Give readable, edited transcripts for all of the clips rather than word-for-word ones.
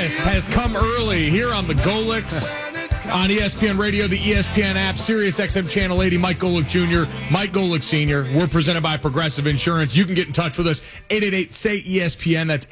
Dallas has come early here on the Golix. On ESPN Radio, the ESPN app, Sirius XM Channel 80, Mike Golick Jr., Mike Golick Sr. We're presented by Progressive Insurance. You can get in touch with us, 888-SAY-ESPN. That's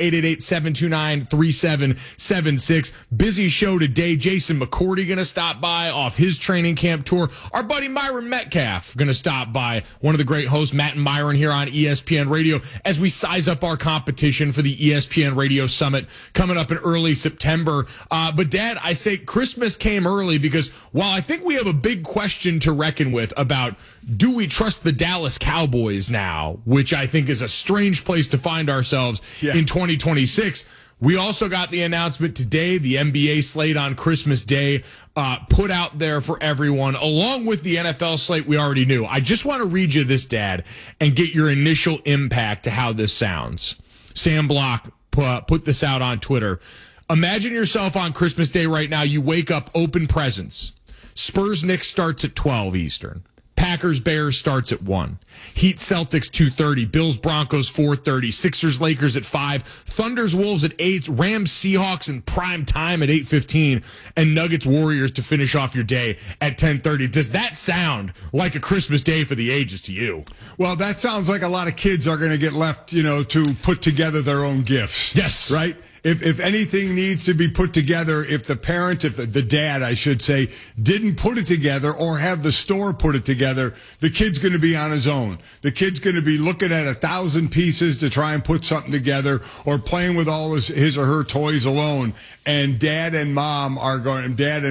888-729-3776. Busy show today. Jason McCourty going to stop by off his training camp tour. Our buddy Myron Metcalf going to stop by. One of the great hosts, Matt and Myron, here on ESPN Radio as we size up our competition for the ESPN Radio Summit coming up in early September. But, Dad, I say Christmas came early because while I think we have a big question to reckon with about do we trust the Dallas Cowboys now, which I think is a strange place to find ourselves in 2026, we also got the announcement today, the NBA slate on Christmas Day, put out there for everyone, along with the NFL slate we already knew. I just want to read you this, Dad, and get your initial impact to how this sounds. Sam Block put this out on Twitter. Imagine yourself on Christmas Day right now. You wake up, open presents. Spurs-Knicks starts at 12 Eastern. Packers-Bears starts at 1. Heat-Celtics 2:30. Bills-Broncos 4:30. Sixers-Lakers at 5. Thunders-Wolves at 8. Rams-Seahawks in prime time at 8:15. And Nuggets-Warriors to finish off your day at 10:30. Does that sound like a Christmas Day for the ages to you? Well, that sounds like a lot of kids are going to get left, to put together their own gifts. Yes. Right? If anything needs to be put together, if the parent, if the dad, I should say, didn't put it together or have the store put it together, the kid's going to be on his own. The kid's going to be looking at 1,000 pieces to try and put something together or playing with all his or her toys alone. And dad and mom are going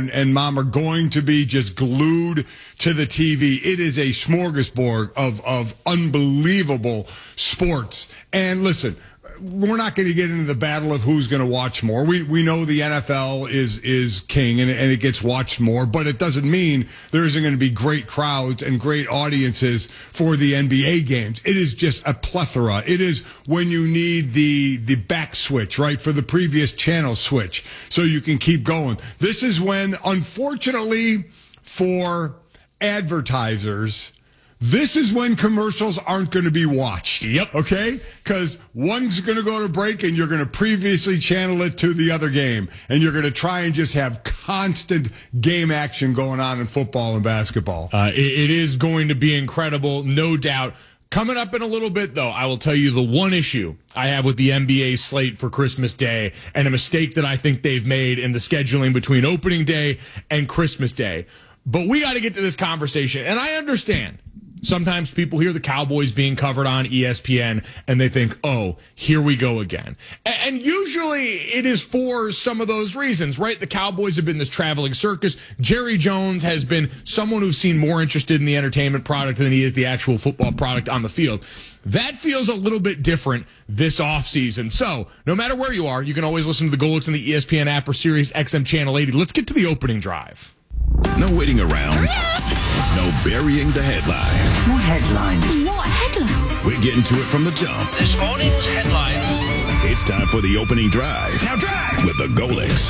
to be just glued to the TV. It is a smorgasbord of unbelievable sports. And listen, we're not going to get into the battle of who's going to watch more. We know the NFL is king and it gets watched more, but it doesn't mean there isn't going to be great crowds and great audiences for the NBA games. It is just a plethora. It is when you need the back switch, right, for the previous channel switch so you can keep going. This is when, unfortunately for advertisers, this is when commercials aren't going to be watched. Yep. Okay? Because one's going to go to break and you're going to previously channel it to the other game. And you're going to try and just have constant game action going on in football and basketball. It is going to be incredible, no doubt. Coming up in a little bit, though, I will tell you the one issue I have with the NBA slate for Christmas Day and a mistake that I think they've made in the scheduling between opening day and Christmas Day. But we got to get to this conversation. And I understand. Sometimes people hear the Cowboys being covered on ESPN and they think, oh, here we go again. And usually it is for some of those reasons, right? The Cowboys have been this traveling circus. Jerry Jones has been someone who's seen more interested in the entertainment product than he is the actual football product on the field. That feels a little bit different this offseason. So no matter where you are, you can always listen to the Golix on the ESPN app or Sirius XM Channel 80. Let's get to the opening drive. No waiting around. No burying the headline. What headlines? What headlines? We're getting to it from the jump. This morning's headlines. It's time for the opening drive. Now drive! With the Golix.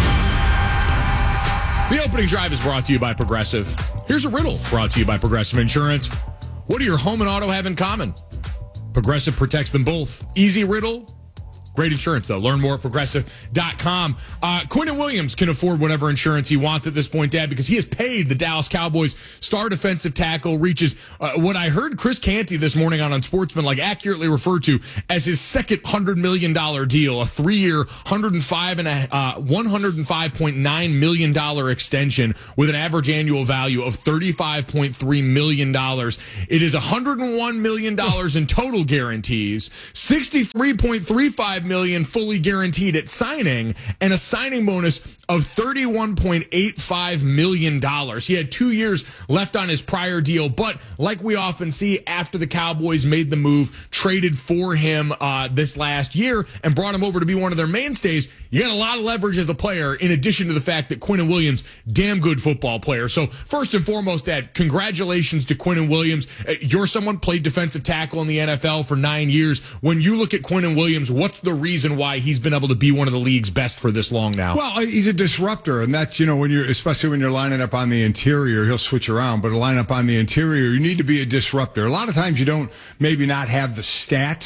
The opening drive is brought to you by Progressive. Here's a riddle brought to you by Progressive Insurance. What do your home and auto have in common? Progressive protects them both. Easy riddle. Great insurance, though. Learn more at Progressive.com. Quinnen Williams can afford whatever insurance he wants at this point, Dad, because he has paid the Dallas Cowboys star defensive tackle, reaches what I heard Chris Canty this morning on Unsportsman accurately referred to as his second $100 million deal, a 3-year, $105.9 million extension with an average annual value of $35.3 million. It is $101 million in total guarantees, $63.35 million fully guaranteed at signing, and a signing bonus of $31.85 million. He had 2 years left on his prior deal, but like we often see after the Cowboys made the move, traded for him this last year and brought him over to be one of their mainstays, you got a lot of leverage as a player in addition to the fact that Quinnen Williams, damn good football player. So first and foremost, Dad, congratulations to Quinnen Williams. You're someone played defensive tackle in the NFL for 9 years. When you look at Quinnen Williams, what's the reason why he's been able to be one of the league's best for this long now? Well, he's a disruptor, and that's, especially when you're lining up on the interior, he'll switch around, but a lineup on the interior, you need to be a disruptor. A lot of times you don't maybe not have the stats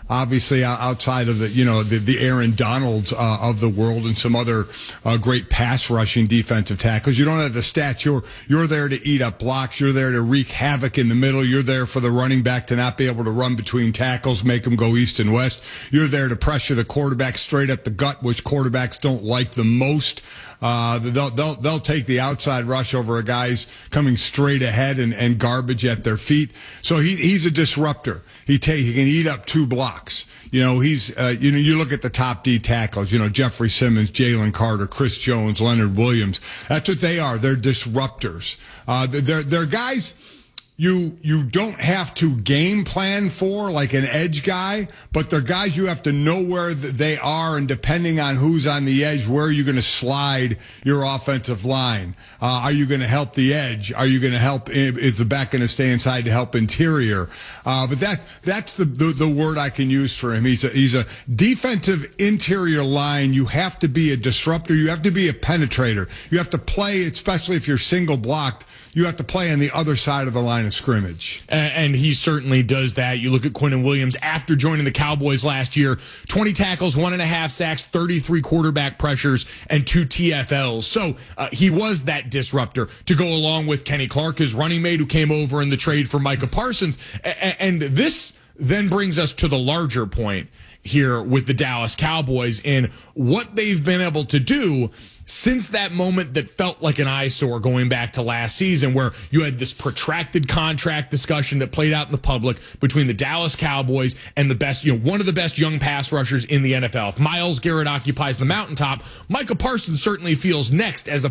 obviously outside of the Aaron Donalds of the world and some other great pass rushing defensive tackles. You don't have the stats. You're there to eat up blocks. You're there to wreak havoc in the middle. You're there for the running back to not be able to run between tackles, make them go east and west. You're there to pressure the quarterback straight at the gut, which quarterbacks don't like the most. They'll take the outside rush over a guy's coming straight ahead and garbage at their feet. So he's a disruptor. He can eat up 2 blocks. You look at the top D tackles, Jeffrey Simmons, Jalen Carter, Chris Jones, Leonard Williams. That's what they are. They're disruptors. They're guys you don't have to game plan for like an edge guy, but they're guys you have to know where they are, and depending on who's on the edge, where are you going to slide your offensive line? Are you going to help the edge? Are you going to help? Is the back going to stay inside to help interior? But that's the word I can use for him. He's a defensive interior line. You have to be a disruptor. You have to be a penetrator. You have to play, especially if you're single blocked. You have to play on the other side of the line of scrimmage. And he certainly does that. You look at Quinnen Williams after joining the Cowboys last year, 20 tackles, 1.5 sacks, 33 quarterback pressures, and 2 TFLs. So he was that disruptor to go along with Kenny Clark, his running mate, who came over in the trade for Micah Parsons. And this then brings us to the larger point here with the Dallas Cowboys in what they've been able to do since that moment that felt like an eyesore going back to last season, where you had this protracted contract discussion that played out in the public between the Dallas Cowboys and the best, one of the best young pass rushers in the NFL. If Myles Garrett occupies the mountaintop, Micah Parsons certainly feels next as a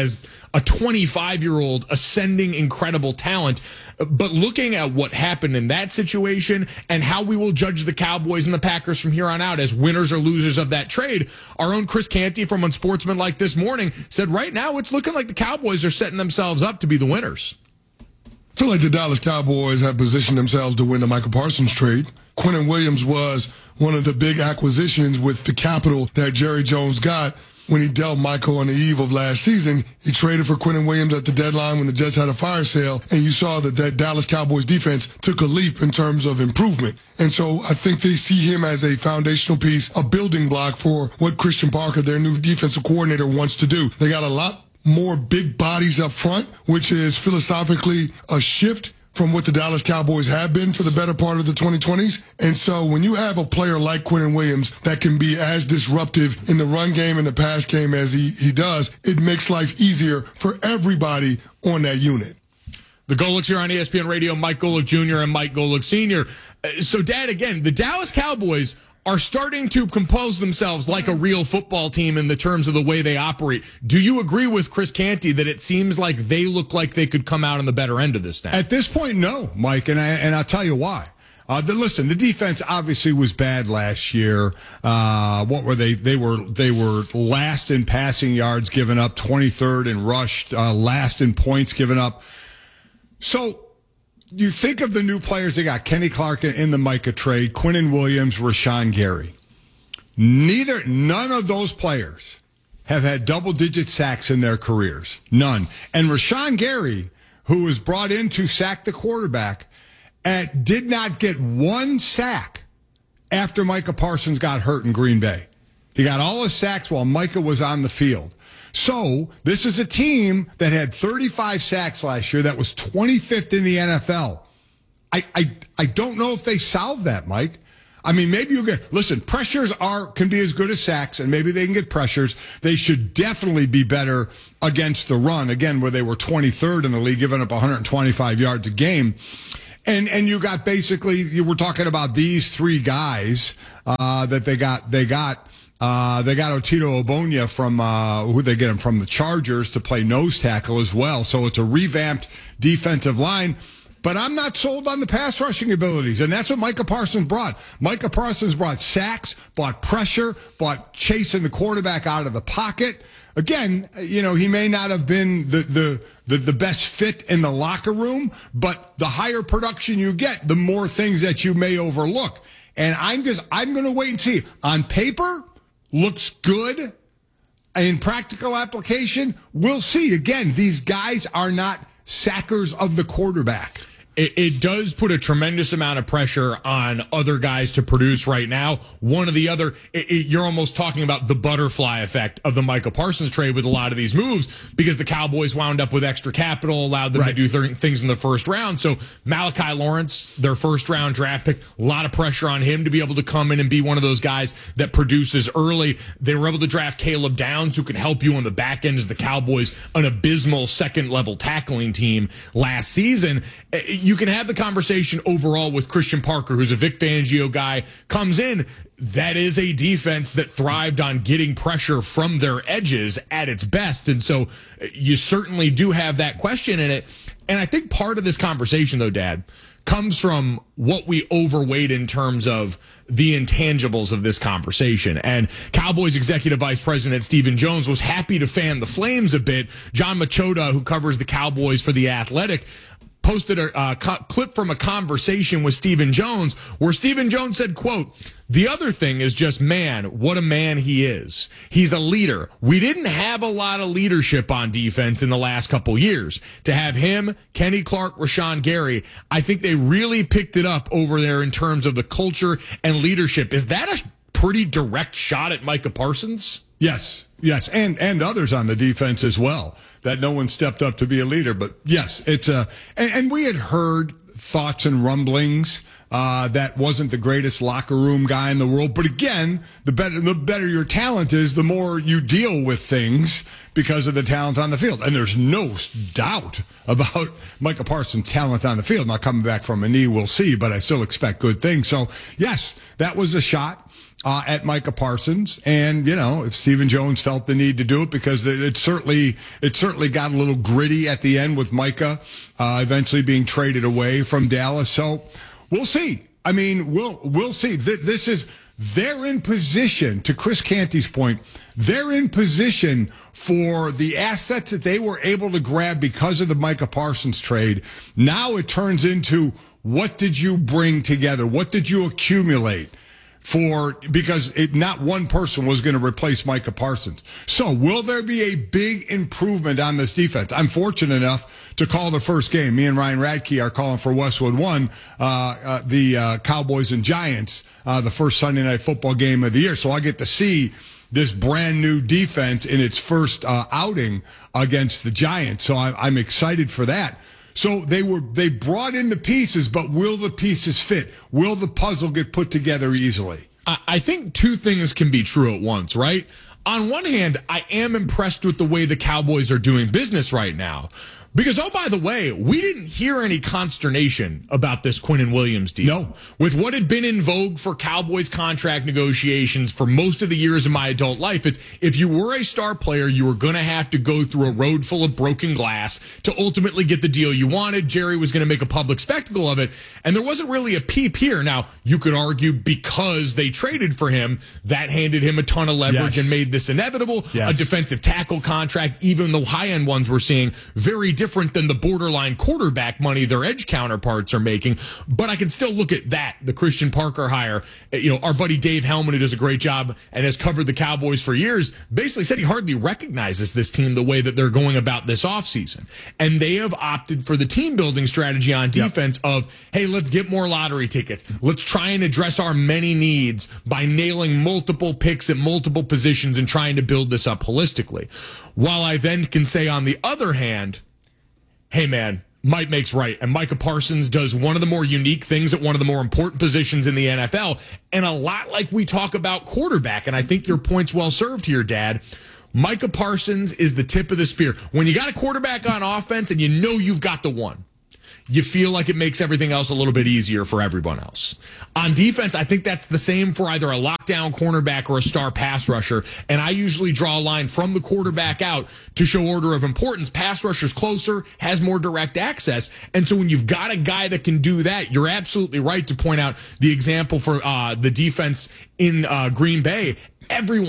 25-year-old ascending incredible talent. But looking at what happened in that situation and how we will judge the Cowboys and the Packers from here on out as winners or losers of that trade, our own Chris Canty from Unsportsmanlike this morning said right now it's looking like the Cowboys are setting themselves up to be the winners. I feel like the Dallas Cowboys have positioned themselves to win the Micah Parsons trade. Quinnen Williams was one of the big acquisitions with the capital that Jerry Jones got when he dealt Michael on the eve of last season. He traded for Quinnen Williams at the deadline when the Jets had a fire sale, and you saw that Dallas Cowboys defense took a leap in terms of improvement. And so I think they see him as a foundational piece, a building block for what Christian Parker, their new defensive coordinator, wants to do. They got a lot more big bodies up front, which is philosophically a shift from what the Dallas Cowboys have been for the better part of the 2020s. And so when you have a player like Quinnen Williams that can be as disruptive in the run game and the pass game as he does, it makes life easier for everybody on that unit. The Golics here on ESPN Radio, Mike Golic Jr. and Mike Golic Sr. So, Dad, again, the Dallas Cowboys are starting to compose themselves like a real football team in the terms of the way they operate. Do you agree with Chris Canty that it seems like they look like they could come out on the better end of this now? At this point, no, Mike, and I'll tell you why. Listen, the defense obviously was bad last year. What were they? They were last in passing yards given up, 23rd in rush, last in points given up. So you think of the new players they got: Kenny Clark in the Micah trade, Quinnen Williams, Rashawn Gary. None of those players have had double-digit sacks in their careers. None. And Rashawn Gary, who was brought in to sack the quarterback, did not get one sack after Micah Parsons got hurt in Green Bay. He got all his sacks while Micah was on the field. So this is a team that had 35 sacks last year that was 25th in the NFL. I don't know if they solved that, Mike. I mean, maybe listen, pressures can be as good as sacks, and maybe they can get pressures. They should definitely be better against the run, again, where they were 23rd in the league, giving up 125 yards a game. And you got you were talking about these 3 guys that they got. They got Otito Ogbonnia from who they get him from the Chargers to play nose tackle as well. So it's a revamped defensive line. But I'm not sold on the pass rushing abilities, and that's what Micah Parsons brought. Micah Parsons brought sacks, brought pressure, brought chasing the quarterback out of the pocket. Again, he may not have been the best fit in the locker room, but the higher production you get, the more things that you may overlook. And I'm going to wait and see. On paper, looks good. In practical application, we'll see. Again, these guys are not sackers of the quarterback. It does put a tremendous amount of pressure on other guys to produce right now. One of the other, you're almost talking about the butterfly effect of the Micah Parsons trade with a lot of these moves, because the Cowboys wound up with extra capital, allowed them to do things in the first round. So Malachi Lawrence, their first round draft pick, a lot of pressure on him to be able to come in and be one of those guys that produces early. They were able to draft Caleb Downs, who can help you on the back end as the Cowboys, an abysmal second level tackling team last season. You can have the conversation overall with Christian Parker, who's a Vic Fangio guy, comes in. That is a defense that thrived on getting pressure from their edges at its best. And so you certainly do have that question in it. And I think part of this conversation, though, Dad, comes from what we overweight in terms of the intangibles of this conversation. And Cowboys executive vice president Stephen Jones was happy to fan the flames a bit. John Machota, who covers the Cowboys for The Athletic, posted a clip from a conversation with Stephen Jones where Stephen Jones said, quote, "The other thing is just, man, what a man he is. He's a leader. We didn't have a lot of leadership on defense in the last couple years. To have him, Kenny Clark, Rashawn Gary, I think they really picked it up over there in terms of the culture and leadership." Is that a pretty direct shot at Micah Parsons? Yes, and others on the defense as well, that no one stepped up to be a leader. But yes, it's and we had heard thoughts and rumblings that wasn't the greatest locker room guy in the world. But again, the better your talent is, the more you deal with things because of the talent on the field. And there's no doubt about Micah Parsons' talent on the field. Now, coming back from a knee, we'll see, but I still expect good things. So yes, that was a shot at Micah Parsons. And, you know, if Stephen Jones felt the need to do it, because it certainly got a little gritty at the end with Micah eventually being traded away from Dallas. So we'll see. I mean, we'll see. They're in position, to Chris Canty's point, they're in position for the assets that they were able to grab because of the Micah Parsons trade. Now it turns into, what did you bring together? What did you accumulate? Because not one person was going to replace Micah Parsons. So will there be a big improvement on this defense? I'm fortunate enough to call the first game. Me and Ryan Radke are calling for Westwood One, the Cowboys and Giants, the first Sunday Night Football game of the year. So I get to see this brand new defense in its first outing against the Giants. So I'm excited for that. So they brought in the pieces, but will the pieces fit? Will the puzzle get put together easily? I think two things can be true at once, right? On one hand, I am impressed with the way the Cowboys are doing business right now. Because, oh, by the way, we didn't hear any consternation about this Quinnen Williams deal. No. With what had been in vogue for Cowboys contract negotiations for most of the years of my adult life, it's if you were a star player, you were going to have to go through a road full of broken glass to ultimately get the deal you wanted. Jerry was going to make a public spectacle of it, and there wasn't really a peep here. Now, you could argue because they traded for him, that handed him a ton of leverage and made this inevitable. Yes. A defensive tackle contract, even the high-end ones we're seeing, very different than the borderline quarterback money their edge counterparts are making. But I can still look at that, the Christian Parker hire. You know, our buddy Dave Hellman, who does a great job and has covered the Cowboys for years, basically said he hardly recognizes this team the way that they're going about this offseason. And they have opted for the team building strategy on defense of, hey, let's get more lottery tickets. Let's try and address our many needs by nailing multiple picks at multiple positions and trying to build this up holistically. While I then can say on the other hand, hey, man, might makes right. And Micah Parsons does one of the more unique things at one of the more important positions in the NFL. And a lot like we talk about quarterback. And I think your point's well served here, Dad. Micah Parsons is the tip of the spear. When you got a quarterback on offense and you know you've got the one, you feel like it makes everything else a little bit easier for everyone else. On defense, I think that's the same for either a lockdown cornerback or a star pass rusher. And I usually draw a line from the quarterback out to show order of importance. Pass rusher's closer, has more direct access. And so when you've got a guy that can do that, you're absolutely right to point out the example for the defense in Green Bay. Everyone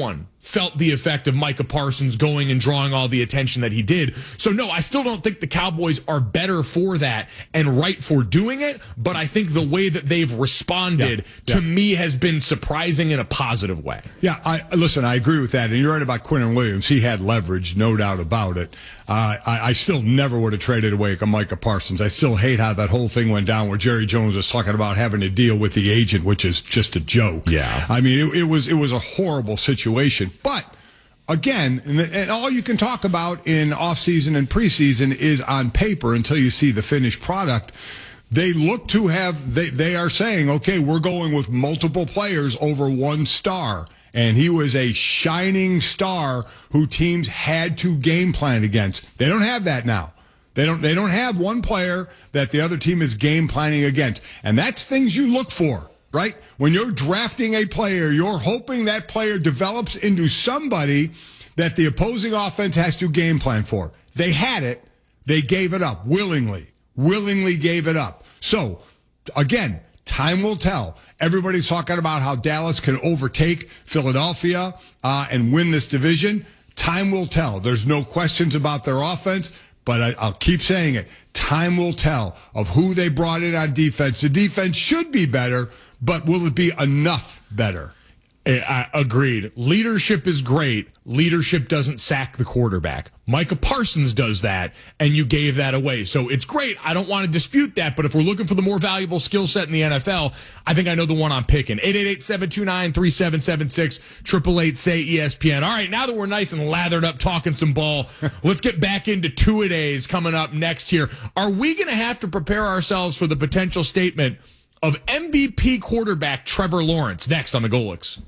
felt the effect of Micah Parsons going and drawing all the attention that he did. So no, I still don't think the Cowboys are better for that and right for doing it, but I think the way that they've responded to me has been surprising in a positive way. Yeah, I agree with that. And you're right about Quinnen Williams. He had leverage, no doubt about it. I still never would have traded away Micah Parsons. I still hate how that whole thing went down where Jerry Jones was talking about having to deal with the agent, which is just a joke. Yeah. I mean, it was a horrible situation. But again, and all you can talk about in offseason and preseason is on paper until you see the finished product. They look to have, they are saying, okay, we're going with multiple players over one star. And he was a shining star who teams had to game plan against. They don't have that now. They don't have one player that the other team is game planning against. And that's things you look for, right? When you're drafting a player, you're hoping that player develops into somebody that the opposing offense has to game plan for. They had it. They gave it up willingly gave it up. So, again, time will tell. Everybody's talking about how Dallas can overtake Philadelphia and win this division. Time will tell. There's no questions about their offense, but I'll keep saying it. Time will tell of who they brought in on defense. The defense should be better, but will it be enough better? Agreed. Leadership is great. Leadership doesn't sack the quarterback. Micah Parsons does that, and you gave that away. So it's great. I don't want to dispute that, but if we're looking for the more valuable skill set in the NFL, I think I know the one I'm picking. 888-729-3776, 888-SAY-ESPN. All right, now that we're nice and lathered up talking some ball, let's get back into two-a-days coming up next here. Are we going to have to prepare ourselves for the potential statement of MVP quarterback Trevor Lawrence next on the Golics?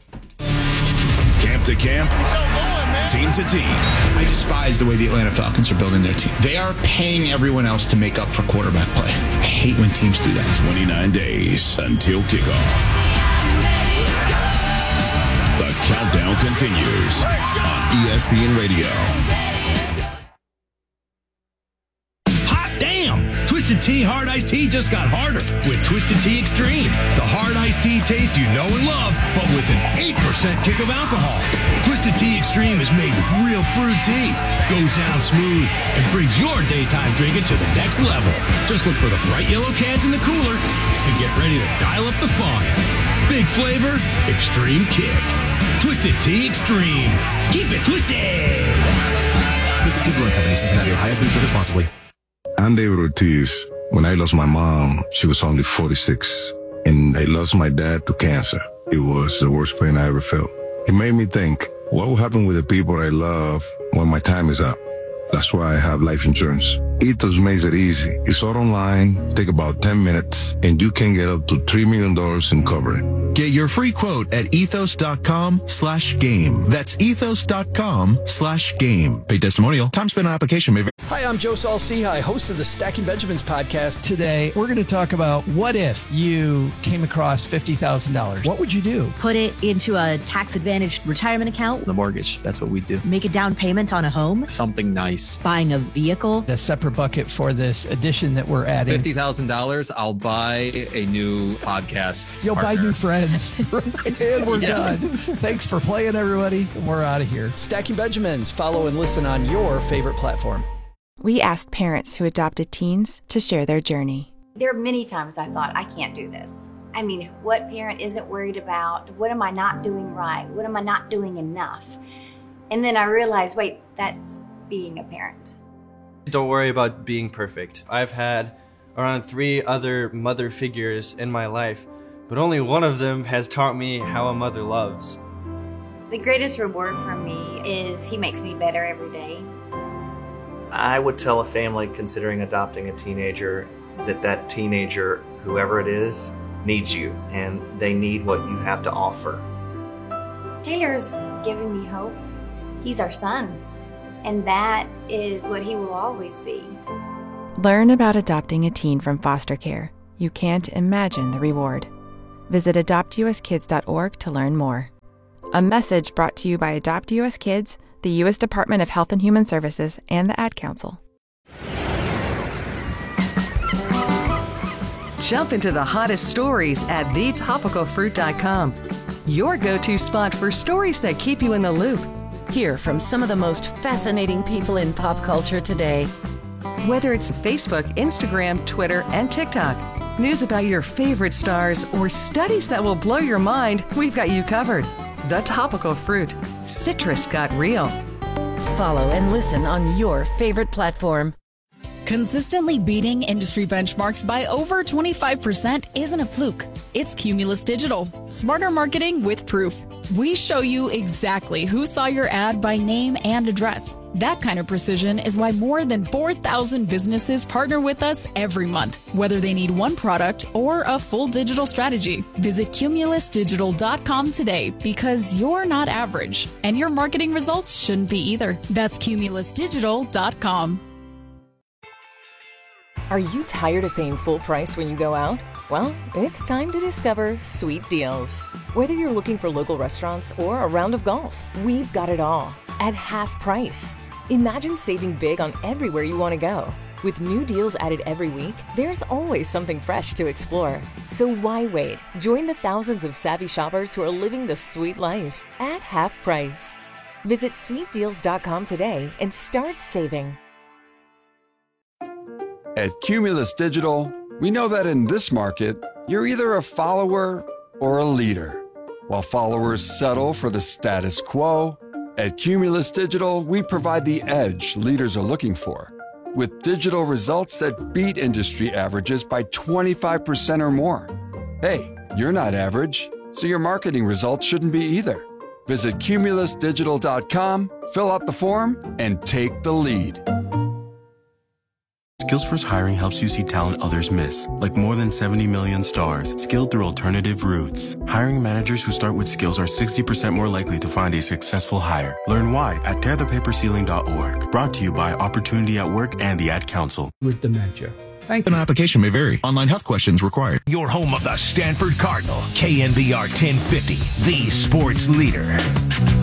Camp to camp, team to team. I despise the way the Atlanta Falcons are building their team. They are paying everyone else to make up for quarterback play. I hate when teams do that. 29 days until kickoff. The countdown continues on ESPN Radio. Twisted Tea Hard Iced Tea just got harder with Twisted Tea Extreme. The hard iced tea taste you know and love, but with an 8% kick of alcohol. Twisted Tea Extreme is made with real fruit tea, goes down smooth, and brings your daytime drinking to the next level. Just look for the bright yellow cans in the cooler and get ready to dial up the fun. Big flavor, extreme kick. Twisted Tea Extreme. Keep it twisted. Visit Tea Brewing Company, Cincinnati, Ohio. Please drink responsibly. I'm David Ortiz. When I lost my mom, she was only 46, and I lost my dad to cancer. It was the worst pain I ever felt. It made me think, what will happen with the people I love when my time is up? That's why I have life insurance. Ethos makes it easy. It's all online, take about 10 minutes, and you can get up to $3 million in coverage. Get your free quote at ethos.com/game. That's ethos.com/game. Paid testimonial. Time spent on application may vary. Hi, I'm Joe Saul-Sehy, host of the Stacking Benjamins podcast. Today, we're going to talk about what if you came across $50,000. What would you do? Put it into a tax-advantaged retirement account. The mortgage, that's what we do. Make a down payment on a home. Something nice. Buying a vehicle. A separate bucket for this addition that we're adding. $50,000, I'll buy a new podcast You'll partner. buy new friends. And we're done. Thanks for playing, everybody. And we're out of here. Stacking Benjamins. Follow and listen on your favorite platform. We asked parents who adopted teens to share their journey. There are many times I thought, I can't do this. I mean, what parent isn't worried about? What am I not doing right? What am I not doing enough? And then I realized, wait, that's being a parent. Don't worry about being perfect. I've had around 3 other mother figures in my life, but only one of them has taught me how a mother loves. The greatest reward for me is he makes me better every day. I would tell a family considering adopting a teenager that teenager, whoever it is, needs you, and they need what you have to offer. Taylor's given me hope. He's our son, and that is what he will always be. Learn about adopting a teen from foster care. You can't imagine the reward. Visit adoptuskids.org to learn more. A message brought to you by Adopt US Kids, the U.S. Department of Health and Human Services, and the Ad Council. Jump into the hottest stories at thetopicalfruit.com. your go-to spot for stories that keep you in the loop. Hear from some of the most fascinating people in pop culture today. Whether it's Facebook, Instagram, Twitter, and TikTok, news about your favorite stars, or studies that will blow your mind, we've got you covered. The Topical Fruit. Citrus got real. Follow and listen on your favorite platform. Consistently beating industry benchmarks by over 25% isn't a fluke. It's Cumulus Digital. Smarter marketing with proof. We show you exactly who saw your ad by name and address. That kind of precision is why more than 4,000 businesses partner with us every month, whether they need one product or a full digital strategy. Visit cumulusdigital.com today because you're not average, and your marketing results shouldn't be either. That's cumulusdigital.com. Are you tired of paying full price when you go out? Well, it's time to discover Sweet Deals. Whether you're looking for local restaurants or a round of golf, we've got it all at half price. Imagine saving big on everywhere you want to go. With new deals added every week, there's always something fresh to explore. So why wait? Join the thousands of savvy shoppers who are living the sweet life at half price. Visit sweetdeals.com today and start saving. At Cumulus Digital, we know that in this market, you're either a follower or a leader. While followers settle for the status quo, at Cumulus Digital, we provide the edge leaders are looking for, with digital results that beat industry averages by 25% or more. Hey, you're not average, so your marketing results shouldn't be either. Visit cumulusdigital.com, fill out the form, and take the lead. Skills First Hiring helps you see talent others miss, like more than 70 million stars, skilled through alternative routes. Hiring managers who start with skills are 60% more likely to find a successful hire. Learn why at tearthepaperceiling.org. Brought to you by Opportunity at Work and the Ad Council. With dementia. An application may vary. Online health questions required. Your home of the Stanford Cardinal, KNBR 1050, the sports leader.